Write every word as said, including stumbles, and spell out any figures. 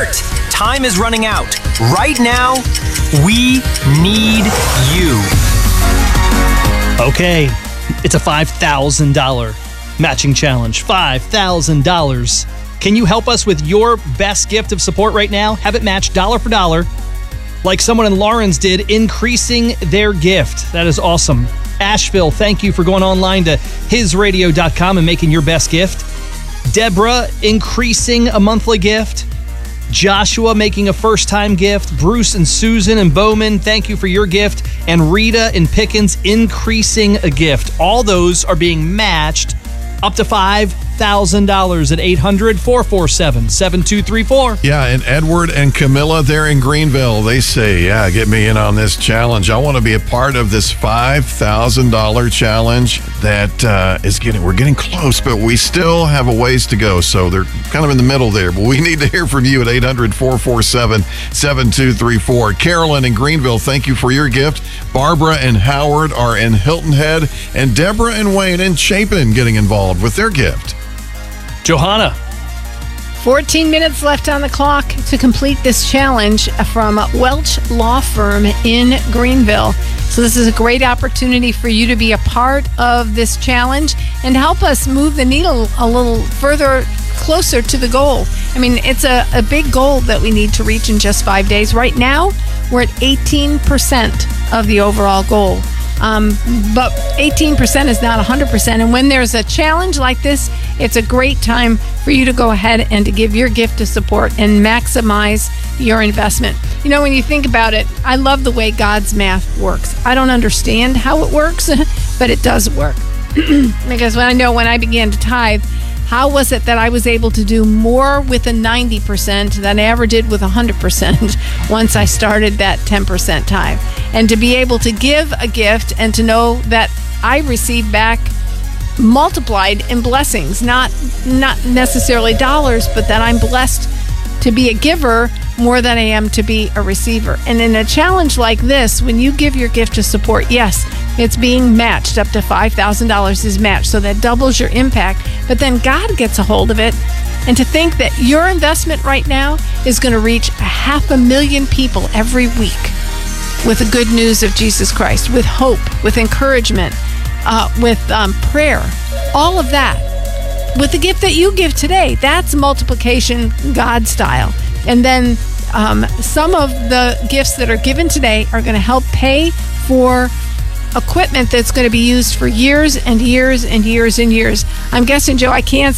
Alert! Time is running out. Right now, we need you. Okay, it's a five thousand dollars matching challenge. five thousand dollars. Can you help us with your best gift of support right now? Have it match dollar for dollar, like someone in Lawrence did, increasing their gift. That is awesome. Asheville, thank you for going online to his radio dot com and making your best gift. Deborah, increasing a monthly gift. Joshua, making a first-time gift. Bruce and Susan and Bowman, thank you for your gift. And Rita and Pickens, increasing a gift. All those are being matched up to five thousand dollars at eight hundred, four four seven, seven two three four. Yeah, and Edward and Camilla, they're in Greenville. They say, yeah, get me in on this challenge. I want to be a part of this five thousand dollars challenge that uh, is getting, we're getting close, but we still have a ways to go. So they're kind of in the middle there, but we need to hear from you at eight hundred, four four seven, seven two three four. Carolyn in Greenville, thank you for your gift. Barbara and Howard are in Hilton Head, and Deborah and Wayne in Chapin getting involved with their gift. Johanna. fourteen minutes left on the clock to complete this challenge from Welch Law Firm in Greenville. So this is a great opportunity for you to be a part of this challenge and help us move the needle a little further closer to the goal. I mean, it's a, a big goal that we need to reach in just five days. Right now, we're at eighteen percent of the overall goal. Um, but eighteen percent is not one hundred percent. And when there's a challenge like this, it's a great time for you to go ahead and to give your gift of support and maximize your investment. You know, when you think about it, I love the way God's math works. I don't understand how it works, but it does work. Because when I know when I began to tithe, how was it that I was able to do more with a ninety percent than I ever did with one hundred percent once I started that ten percent tithe? And to be able to give a gift and to know that I receive back multiplied in blessings, not not necessarily dollars, but that I'm blessed to be a giver more than I am to be a receiver. And in a challenge like this, when you give your gift of support, yes, it's being matched. Up to five thousand dollars is matched, so that doubles your impact. But then God gets a hold of it. And to think that your investment right now is going to reach a half a million people every week with the good news of Jesus Christ, with hope, with encouragement, uh, with um, prayer, all of that. With the gift that you give today, that's multiplication God style. And then um, some of the gifts that are given today are going to help pay for equipment that's going to be used for years and years and years and years. I'm guessing, Joe, I can't